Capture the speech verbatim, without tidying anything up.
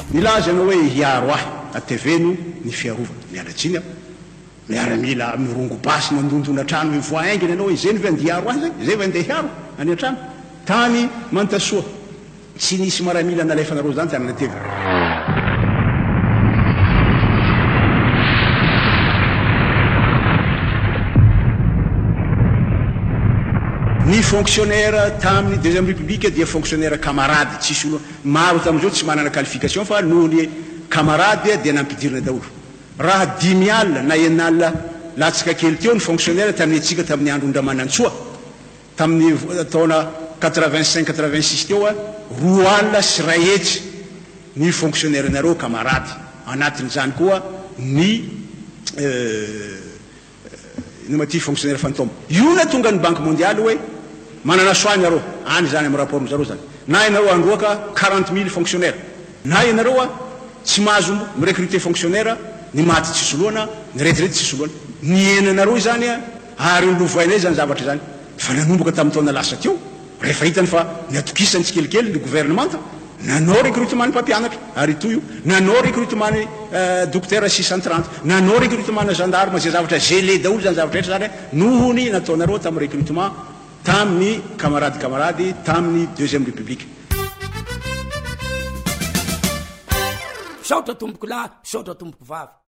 nilazana hoe hiaro ahy ateveno ny fiarovana mialatsiny miaramila mirongo basy mandondona trano hoe voaingina anao izay ve andiaro ahy zay zay ve andeha hiaro any an-trano tany mantasoa tsy nisy maramila nalefanareo zany tany natevy ny fonctionnaire tamin'ny deuxième république dia fonctionnaire camarade tsisy olo maro tam'izao tsy manana qualification fa noho ny camarade dia nampidirina daholo raha dimy alina na enina alina latsaka kely teo ny fonctionnaire tamin'ny atsika tamin'ny andro Ndamanantsoa tamin'ny taona quatre-vingt-cinq quatre-vingt-six teo a roa alina sy ray hetsy ny fonctionnaire nareo camarade anatin'izany koa ny nomaty fonctionnaire fantôme io na tonga ny banque mondiale hoe manana soany areo any zany amin'ny rapport zareo zany na ianareo androaka quarante mille fonctionnaire na ianareo a tsy mahazo mirecruter fonctionnaire ny maty tsy soloana ny retirety tsy soloana ny enanareo zany a ary olovoainay zany zavatra zany fa nanomboka tamin'ny taona lasa teo rehefa hitany fa niatokisany tsy kelikely ny gouvernementa nanao recrutement ny mpampianatra ary toy io nanao recrutement ny docteur six cent trente nanao recrutement na gendarme zay zavatra gelé daholo zany zavatra rehetra zany nohony nataonareo tamin'ny recrutement tamin'ny camarade camarade tamin'ny deuxième république saotra tomboko lahy saotra tomboko vavy